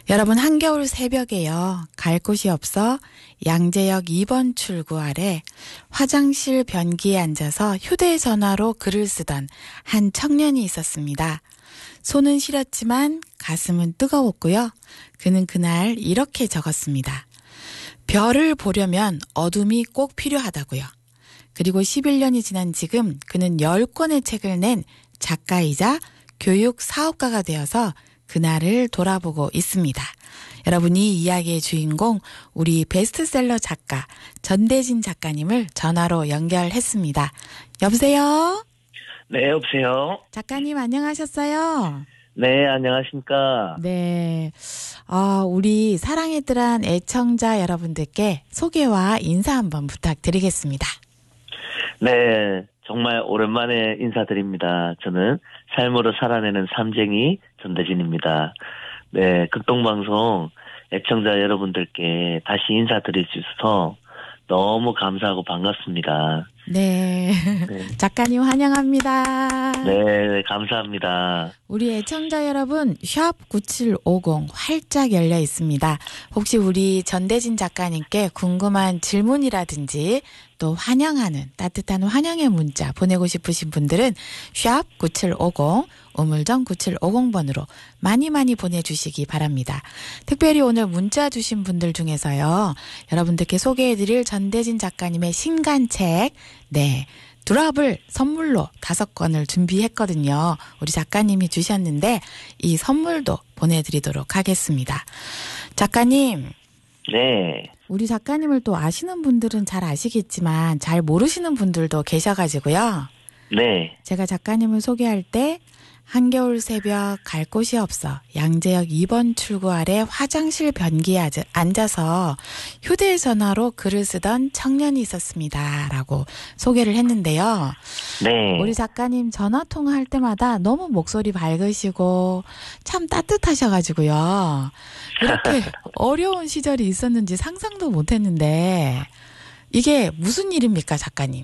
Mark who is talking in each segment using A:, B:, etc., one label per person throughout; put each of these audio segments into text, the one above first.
A: 여러분, 한겨울 새벽에요. 갈 곳이 없어 양재역 2번 출구 아래 화장실 변기에 앉아서 휴대전화로 글을 쓰던 한 청년이 있었습니다. 손은 시렸지만 가슴은 뜨거웠고요. 그는 그날 이렇게 적었습니다. 별을 보려면 어둠이 꼭 필요하다고요. 그리고 11년이 지난 지금 그는 10권의 책을 낸 작가이자 교육 사업가가 되어서 그날을 돌아보고 있습니다. 여러분, 이 이야기의 주인공 우리 베스트셀러 작가 전대진 작가님을 전화로 연결했습니다. 여보세요?
B: 네, 여보세요?
A: 작가님 안녕하셨어요?
B: 네, 안녕하십니까?
A: 네. 우리 사랑해드란 애청자 여러분들께 소개와 인사 한번 부탁드리겠습니다.
B: 네, 정말 오랜만에 인사드립니다. 저는 삶으로 살아내는 삶쟁이 전대진입니다. 네, 극동방송 애청자 여러분들께 다시 인사드릴 수 있어서 너무 감사하고 반갑습니다.
A: 네. 작가님 환영합니다.
B: 네, 감사합니다.
A: 우리 애청자 여러분, 샵 9750 활짝 열려 있습니다. 혹시 우리 전대진 작가님께 궁금한 질문이라든지 또 환영하는 따뜻한 환영의 문자 보내고 싶으신 분들은 샵 9750 우물정 9750번으로 많이 보내주시기 바랍니다. 특별히 오늘 문자 주신 분들 중에서요, 여러분들께 소개해드릴 전대진 작가님의 신간책, 네, 드랍을 선물로 5권을 준비했거든요. 우리 작가님이 주셨는데 이 선물도 보내드리도록 하겠습니다. 작가님.
B: 네.
A: 우리 작가님을 또 아시는 분들은 잘 아시겠지만 잘 모르시는 분들도 계셔가지고요.
B: 네.
A: 제가 작가님을 소개할 때 한겨울 새벽 갈 곳이 없어 양재역 2번 출구 아래 화장실 변기에 앉아서 휴대전화로 글을 쓰던 청년이 있었습니다. 라고 소개를 했는데요.
B: 네.
A: 우리 작가님 전화 통화할 때마다 너무 목소리 밝으시고 참 따뜻하셔가지고요. 이렇게 어려운 시절이 있었는지 상상도 못했는데 이게 무슨 일입니까, 작가님?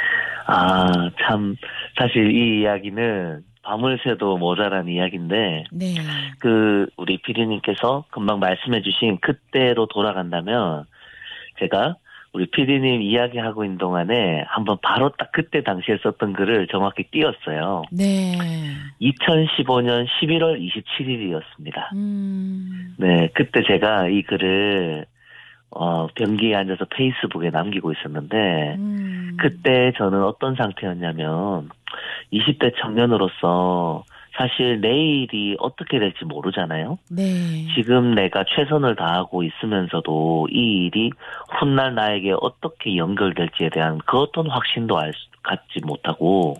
B: 참, 사실 이 이야기는 밤을 새도 모자란 이야기인데,
A: 네.
B: 우리 피디님께서 금방 말씀해주신 그때로 돌아간다면, 제가 우리 피디님 이야기하고 있는 동안에 한번 바로 딱 그때 당시에 썼던 글을 정확히 띄웠어요.
A: 네.
B: 2015년 11월 27일이었습니다. 네, 그때 제가 이 글을, 변기에 앉아서 페이스북에 남기고 있었는데, 그때 저는 어떤 상태였냐면, 20대 청년으로서 사실 내일이 어떻게 될지 모르잖아요.
A: 네.
B: 지금 내가 최선을 다하고 있으면서도 이 일이 훗날 나에게 어떻게 연결될지에 대한 그 어떤 확신도 갖지 못하고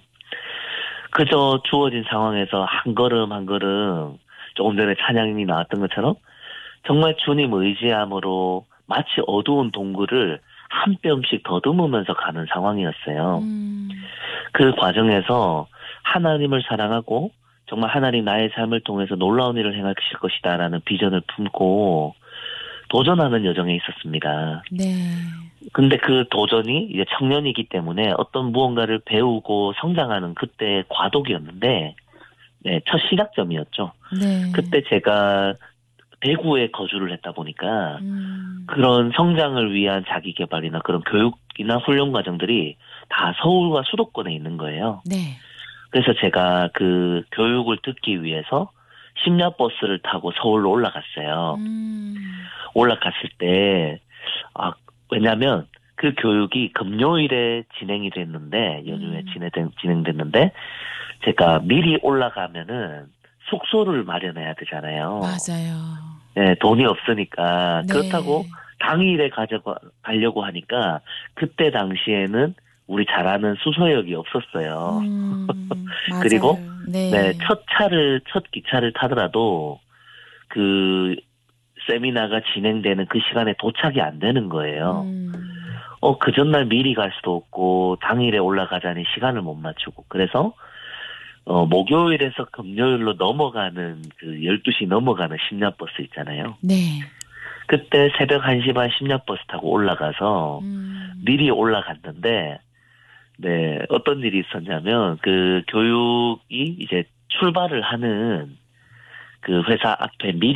B: 그저 주어진 상황에서 한 걸음 한 걸음 조금 전에 찬양이 나왔던 것처럼 정말 주님 의지함으로 마치 어두운 동굴을 한 뼘씩 더듬으면서 가는 상황이었어요. 그 과정에서 하나님을 사랑하고 정말 하나님 나의 삶을 통해서 놀라운 일을 행하실 것이다라는 비전을 품고 도전하는 여정에 있었습니다.
A: 네.
B: 근데 그 도전이 이제 청년이기 때문에 어떤 무언가를 배우고 성장하는 그때의 과도기였는데, 네, 첫 시작점이었죠.
A: 네.
B: 그때 제가 대구에 거주를 했다 보니까 그런 성장을 위한 자기 개발이나 그런 교육이나 훈련 과정들이 다 서울과 수도권에 있는 거예요.
A: 네.
B: 그래서 제가 그 교육을 듣기 위해서 심야버스를 타고 서울로 올라갔어요. 올라갔을 때, 왜냐면 그 교육이 금요일에 진행이 됐는데, 연휴에 진행됐는데, 제가 미리 올라가면은 숙소를 마련해야 되잖아요.
A: 맞아요.
B: 네, 돈이 없으니까.
A: 네.
B: 그렇다고 당일에 가려고 하니까 그때 당시에는 우리 잘 아는 수서역이 없었어요.
A: 맞아요.
B: 그리고
A: 네.
B: 첫 기차를 타더라도 그 세미나가 진행되는 그 시간에 도착이 안 되는 거예요. 그 전날 미리 갈 수도 없고 당일에 올라가자니 시간을 못 맞추고 그래서 목요일에서 금요일로 넘어가는 그 12시 넘어가는 심야버스 있잖아요.
A: 네.
B: 그때 새벽 1시 반 심야버스 타고 올라가서 미리 올라갔는데 네, 어떤 일이 있었냐면 그 교육이 이제 출발을 하는 그 회사 앞에 미리